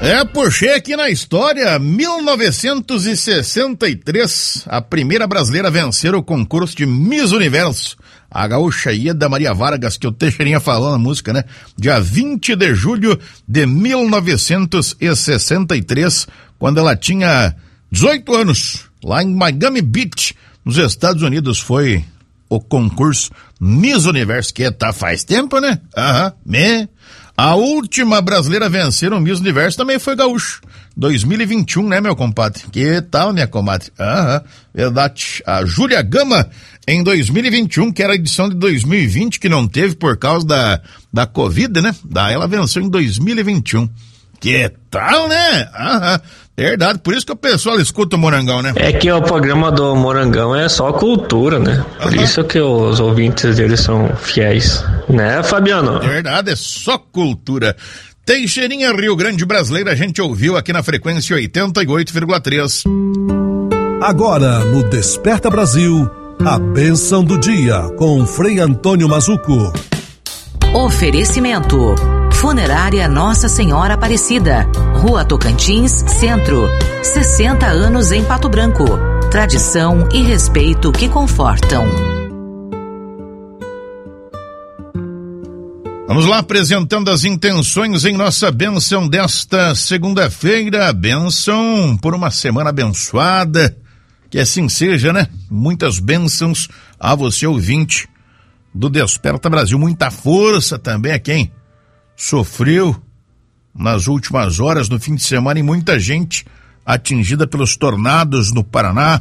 Puxei aqui na história, 1963, a primeira brasileira a vencer o concurso de Miss Universo, a gaúcha Ieda Maria Vargas, que o Teixeirinha falou na música, né? Dia 20 de julho de 1963, quando ela tinha 18 anos, lá em Miami Beach, nos Estados Unidos, foi o concurso Miss Universo, que faz tempo, né? A última brasileira a vencer o Miss Universo também foi gaúcho. 2021, né, meu compadre? Que tal, minha comadre? Verdade. A Júlia Gama, em 2021, que era a edição de 2020, que não teve por causa da Covid, né? Daí ela venceu em 2021. Que tal, né? Verdade, por isso que o pessoal escuta o Morangão, né? É que o programa do Morangão é só cultura, né? Por isso que os ouvintes deles são fiéis, né, Fabiano? Verdade, é só cultura. Teixeirinha, Rio Grande Brasileira, a gente ouviu aqui na frequência 88,3. Agora, no Desperta Brasil, a bênção do dia, com Frei Antônio Mazuco. Oferecimento: Funerária Nossa Senhora Aparecida, Rua Tocantins, Centro. 60 anos em Pato Branco. Tradição e respeito que confortam. Vamos lá, apresentando as intenções em nossa bênção desta segunda-feira. Bênção por uma semana abençoada. Que assim seja, né? Muitas bênçãos a você, ouvinte do Desperta Brasil. Muita força também a quem sofreu nas últimas horas do fim de semana, e muita gente atingida pelos tornados no Paraná.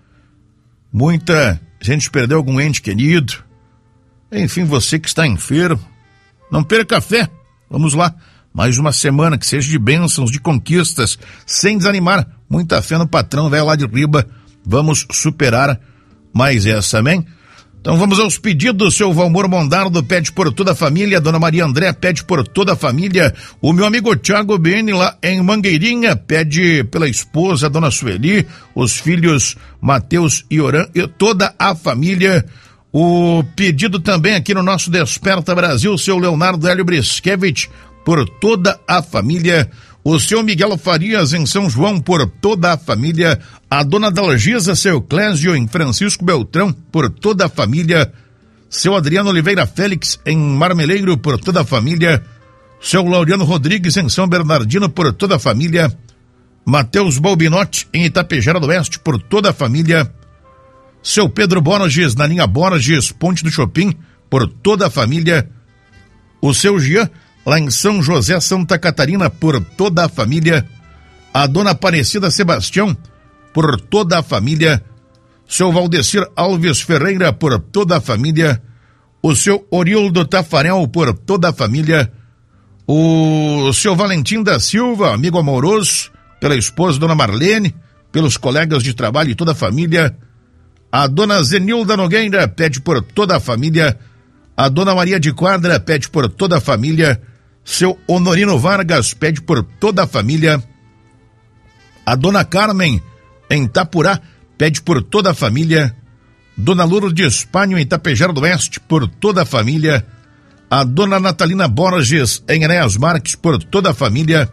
Muita gente perdeu algum ente querido. Enfim, você que está enfermo, não perca a fé. Vamos lá, mais uma semana que seja de bênçãos, de conquistas, sem desanimar. Muita fé no patrão, velho lá de riba. Vamos superar mais essa, amém? Então vamos aos pedidos. Seu Valmor Mondardo pede por toda a família, Dona Maria André pede por toda a família, o meu amigo Thiago Bene lá em Mangueirinha pede pela esposa, Dona Sueli, os filhos Mateus e Oran e toda a família. O pedido também aqui no nosso Desperta Brasil, seu Leonardo Hélio Briskevich, por toda a família. O seu Miguel Farias em São João, por toda a família. A dona Dalgisa, seu Clésio em Francisco Beltrão, por toda a família. Seu Adriano Oliveira Félix em Marmeleiro, por toda a família. Seu Laureano Rodrigues em São Bernardino, por toda a família. Matheus Balbinotti em Itapejara do Oeste, por toda a família. Seu Pedro Borges na linha Borges, Ponte do Chopin, por toda a família. O seu Jean lá em São José, Santa Catarina, por toda a família. A dona Aparecida Sebastião, por toda a família. Seu Valdecir Alves Ferreira, por toda a família. O seu Orildo Tafarel, por toda a família. O seu Valentim da Silva, amigo amoroso, pela esposa Dona Marlene, pelos colegas de trabalho e toda a família. A dona Zenilda Nogueira pede por toda a família. A dona Maria de Quadra pede por toda a família. Seu Honorino Vargas pede por toda a família. A dona Carmen, em Itapurá, pede por toda a família. Dona Lourdes Espanho, em Itapejara do Oeste, por toda a família. A dona Natalina Borges, em Enéas Marques, por toda a família.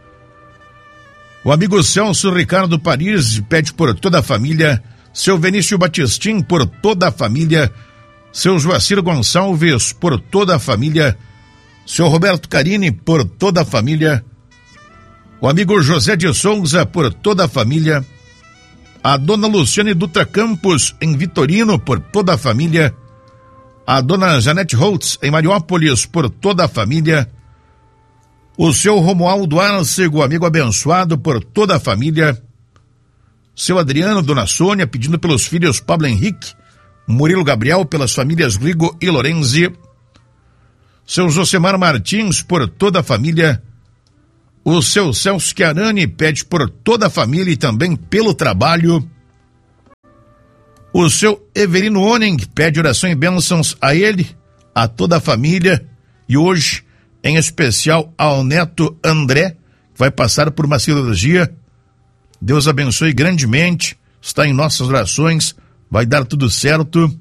O amigo Celso Ricardo Paris pede por toda a família. Seu Vinícius Batistim, por toda a família. Seu Joacir Gonçalves, por toda a família. Seu Roberto Carini, por toda a família. O amigo José de Souza, por toda a família. A dona Luciane Dutra Campos, em Vitorino, por toda a família. A dona Janete Holtz, em Mariópolis, por toda a família. O seu Romualdo Arcego, amigo abençoado, por toda a família. Seu Adriano, dona Sônia, pedindo pelos filhos Pablo Henrique, Murilo Gabriel, pelas famílias Rigo e Lorenzi. Seu Josemar Martins, por toda a família. O seu Celso Chiarani pede por toda a família e também pelo trabalho. O seu Everino Oning pede oração e bênçãos a ele, a toda a família, e hoje, em especial, ao neto André, que vai passar por uma cirurgia. Deus abençoe grandemente, está em nossas orações, vai dar tudo certo.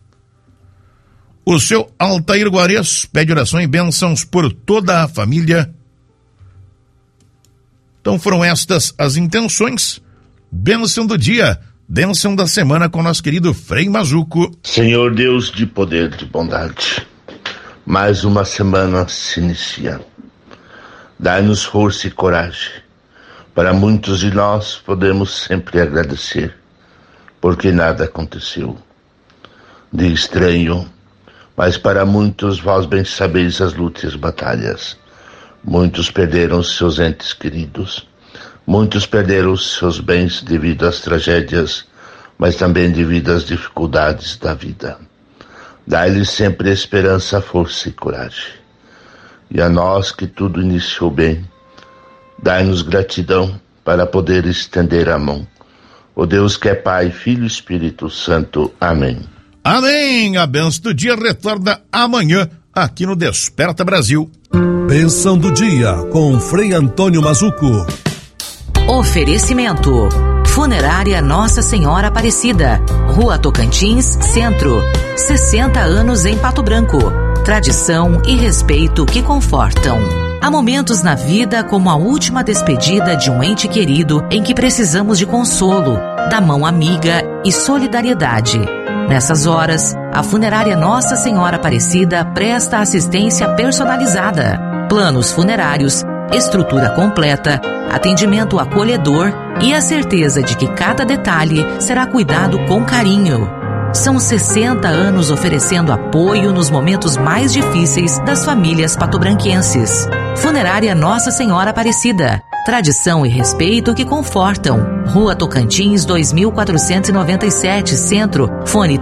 O seu Altair Guares pede oração e bênçãos por toda a família. Então foram estas as intenções. Bênção do dia, bênção da semana com o nosso querido Frei Mazuco. Senhor Deus de poder, de bondade, mais uma semana se inicia. Dai-nos força e coragem. Para muitos de nós podemos sempre agradecer, porque nada aconteceu de estranho, mas para muitos vós bem sabeis as lutas e as batalhas. Muitos perderam seus entes queridos, muitos perderam seus bens devido às tragédias, mas também devido às dificuldades da vida. Dai-lhes sempre esperança, força e coragem. E a nós que tudo iniciou bem, dai-nos gratidão para poder estender a mão. O Deus que é Pai, Filho e Espírito Santo. Amém. Amém. A bênção do dia retorna amanhã aqui no Desperta Brasil. Bênção do dia com Frei Antônio Mazuco. Oferecimento: Funerária Nossa Senhora Aparecida, Rua Tocantins, Centro. 60 anos em Pato Branco. Tradição e respeito que confortam. Há momentos na vida como a última despedida de um ente querido em que precisamos de consolo, da mão amiga e solidariedade. Nessas horas, a Funerária Nossa Senhora Aparecida presta assistência personalizada, planos funerários, estrutura completa, atendimento acolhedor e a certeza de que cada detalhe será cuidado com carinho. São 60 anos oferecendo apoio nos momentos mais difíceis das famílias patobranquenses. Funerária Nossa Senhora Aparecida. Tradição e respeito que confortam. Rua Tocantins, 2497, Centro. Fone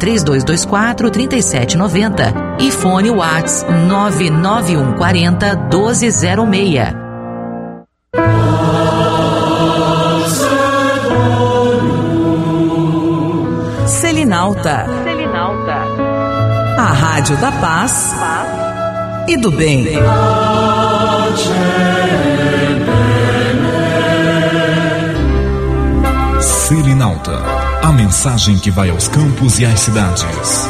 3224-3790. E fone Whats 99140-1206. Selinalta. A rádio da paz e do bem. Selinalta, a mensagem que vai aos campos e às cidades.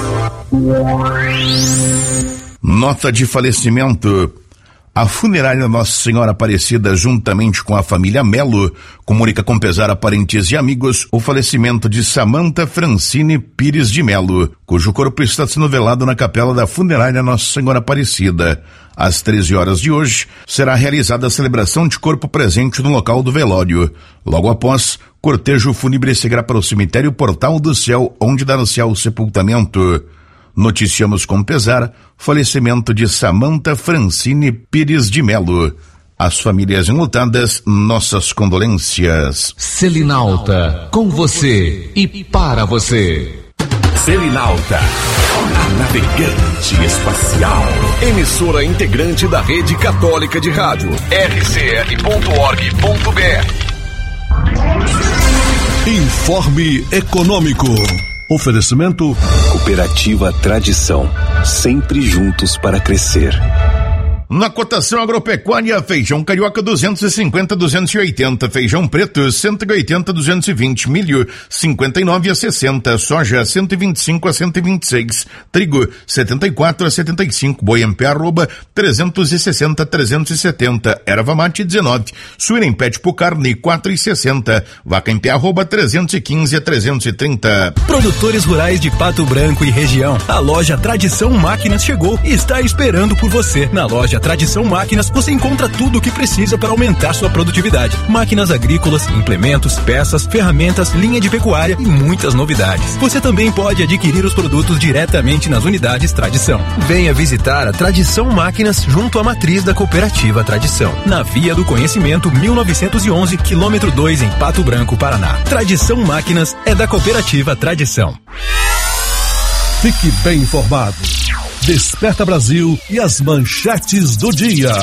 Nota de falecimento. A Funerária Nossa Senhora Aparecida, juntamente com a família Melo, comunica com pesar a parentes e amigos o falecimento de Samanta Francine Pires de Melo, cujo corpo está sendo velado na capela da Funerária Nossa Senhora Aparecida. Às 13 horas de hoje, será realizada a celebração de corpo presente no local do velório. Logo após, cortejo fúnebre seguirá para o cemitério Portal do Céu, onde dar-se-á o sepultamento. Noticiamos com pesar falecimento de Samanta Francine Pires de Melo. As famílias enlutadas, nossas condolências. Selinalta, com você e para você. Selinalta, a navegante espacial. Emissora integrante da Rede Católica de Rádio, rcr.org.br. Informe Econômico. Oferecimento Cooperativa Tradição, sempre juntos para crescer. Na cotação agropecuária, feijão carioca 250-280, feijão preto 180-220, milho 59-60, soja 125-126, trigo 74-75, boi em pé arroba 360-370, erva mate 19, suína em pé tipo carne 4,60, vaca em pé arroba 315-330. Produtores rurais de Pato Branco e região, a loja Tradição Máquinas chegou e está esperando por você. Na loja Tradição Máquinas, você encontra tudo o que precisa para aumentar sua produtividade. Máquinas agrícolas, implementos, peças, ferramentas, linha de pecuária e muitas novidades. Você também pode adquirir os produtos diretamente nas unidades Tradição. Venha visitar a Tradição Máquinas junto à matriz da Cooperativa Tradição, na Via do Conhecimento 1911, quilômetro 2, em Pato Branco, Paraná. Tradição Máquinas é da Cooperativa Tradição. Fique bem informado. Desperta Brasil e as manchetes do dia.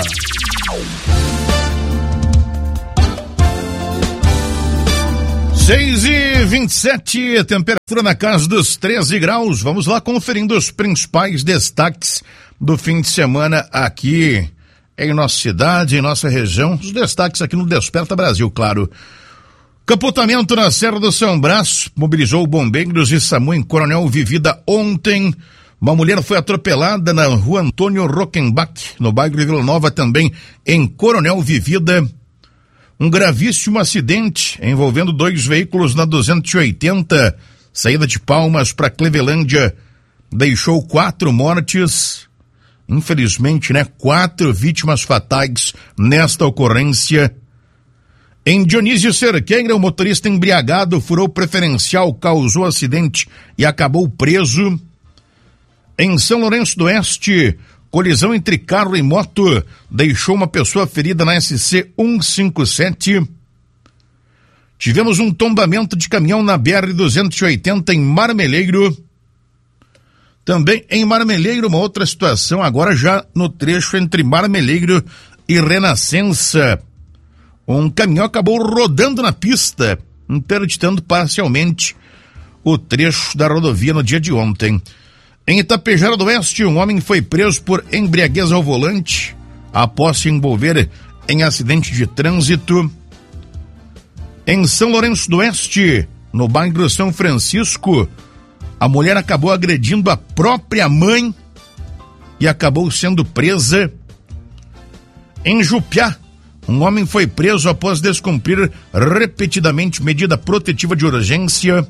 6h27, temperatura na casa dos 13 graus. Vamos lá conferindo os principais destaques do fim de semana aqui em nossa cidade, em nossa região. Os destaques aqui no Desperta Brasil, claro. Capotamento na Serra do São Brás mobilizou bombeiros e SAMU em Coronel Vivida ontem. Uma mulher foi atropelada na rua Antônio Rockenbach, no bairro de Vila Nova, também em Coronel Vivida. Um gravíssimo acidente envolvendo 2 veículos na 280, saída de Palmas para Clevelândia, deixou 4 mortes. Infelizmente, 4 vítimas fatais nesta ocorrência. Em Dionísio Cerqueira, o motorista embriagado furou preferencial, causou acidente e acabou preso. Em São Lourenço do Oeste, colisão entre carro e moto deixou uma pessoa ferida na SC 157. Tivemos um tombamento de caminhão na BR-280 em Marmeleiro. Também em Marmeleiro, uma outra situação, agora já no trecho entre Marmeleiro e Renascença. Um caminhão acabou rodando na pista, interditando parcialmente o trecho da rodovia no dia de ontem. Em Itapejara do Oeste, um homem foi preso por embriaguez ao volante após se envolver em acidente de trânsito. Em São Lourenço do Oeste, no bairro São Francisco, a mulher acabou agredindo a própria mãe e acabou sendo presa. Em Jupiá, um homem foi preso após descumprir repetidamente medida protetiva de urgência.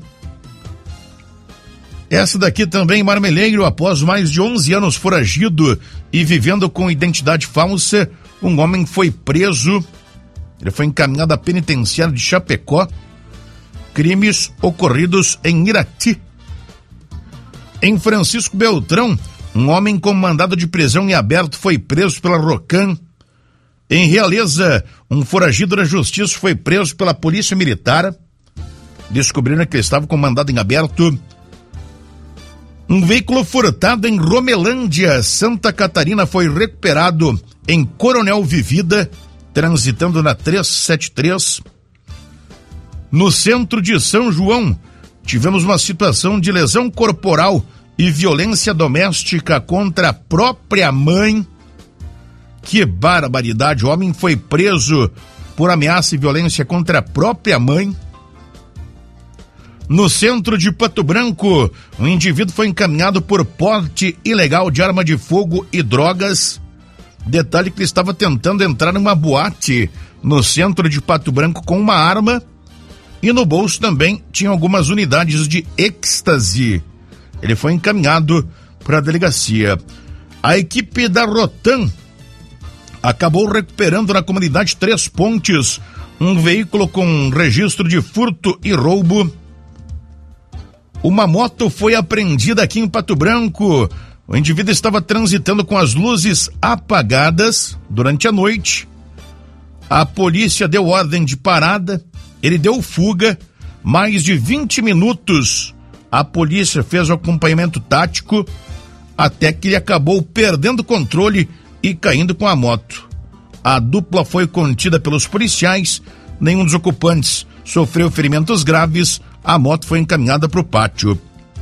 Essa daqui também, Marmeleiro, após mais de 11 anos foragido e vivendo com identidade falsa, um homem foi preso. Ele foi encaminhado à penitenciária de Chapecó. Crimes ocorridos em Irati. Em Francisco Beltrão, um homem com mandado de prisão em aberto foi preso pela Rocan. Em Realeza, um foragido da justiça foi preso pela polícia militar. Descobriram que ele estava com mandado em aberto. Um veículo furtado em Romelândia, Santa Catarina, foi recuperado em Coronel Vivida, transitando na 373. No centro de São João, tivemos uma situação de lesão corporal e violência doméstica contra a própria mãe. Que barbaridade! O homem foi preso por ameaça e violência contra a própria mãe. No centro de Pato Branco, um indivíduo foi encaminhado por porte ilegal de arma de fogo e drogas. Detalhe que ele estava tentando entrar numa boate no centro de Pato Branco com uma arma e no bolso também tinha algumas unidades de êxtase. Ele foi encaminhado para a delegacia. A equipe da Rotan acabou recuperando na comunidade Três Pontes um veículo com registro de furto e roubo. Uma moto foi apreendida aqui em Pato Branco. O indivíduo estava transitando com as luzes apagadas durante a noite. A polícia deu ordem de parada, ele deu fuga. Mais de 20 minutos a polícia fez o acompanhamento tático até que ele acabou perdendo o controle e caindo com a moto. A dupla foi contida pelos policiais, nenhum dos ocupantes sofreu ferimentos graves, a moto foi encaminhada para o pátio.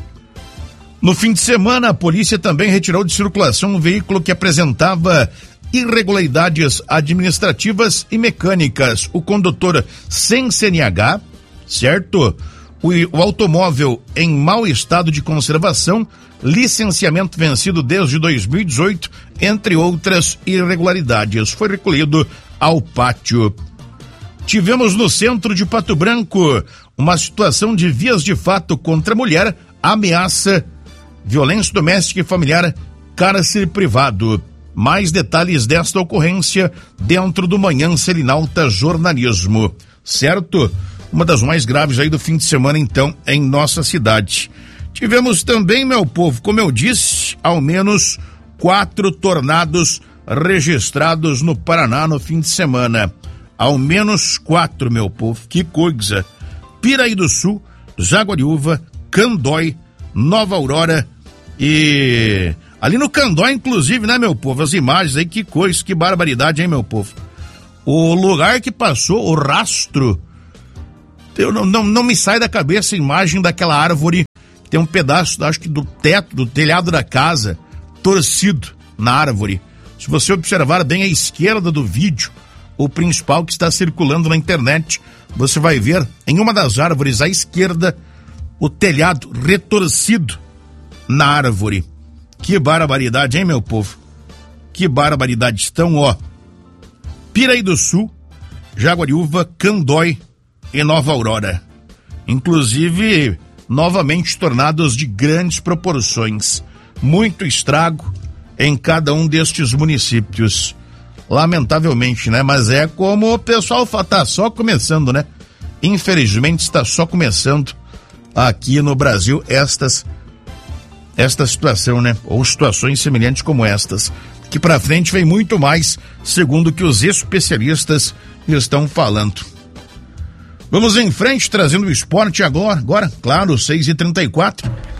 No fim de semana, a polícia também retirou de circulação um veículo que apresentava irregularidades administrativas e mecânicas. O condutor sem CNH, certo? O automóvel em mau estado de conservação, licenciamento vencido desde 2018, entre outras irregularidades. Foi recolhido ao pátio. Tivemos no centro de Pato Branco uma situação de vias de fato contra a mulher, ameaça, violência doméstica e familiar, cárcere privado. Mais detalhes desta ocorrência dentro do Manhã Selinalta Jornalismo, certo? Uma das mais graves aí do fim de semana, então, em nossa cidade. Tivemos também, meu povo, como eu disse, ao menos 4 tornados registrados no Paraná no fim de semana. Ao menos 4, meu povo, que coisa. Piraí do Sul, Jaguariúva, Candói, Nova Aurora e... ali no Candói, inclusive, né, meu povo? As imagens aí, que coisa, que barbaridade, hein, meu povo? O lugar que passou, o rastro, eu não me sai da cabeça a imagem daquela árvore, que tem um pedaço, acho que do teto, do telhado da casa, torcido na árvore. Se você observar bem à esquerda do vídeo, o principal que está circulando na internet, você vai ver em uma das árvores à esquerda o telhado retorcido na árvore. Que barbaridade, hein, meu povo? Que barbaridade. Estão, ó, Piraí do Sul, Jaguariúva, Candói e Nova Aurora. Inclusive, novamente tornados de grandes proporções. Muito estrago em cada um destes municípios. Lamentavelmente, né? Mas é como o pessoal fala, tá só começando, né? Infelizmente está só começando aqui no Brasil esta situação, né? Ou situações semelhantes como estas. Que pra frente vem muito mais, segundo o que os especialistas estão falando. Vamos em frente, trazendo o esporte agora, claro, 6h34.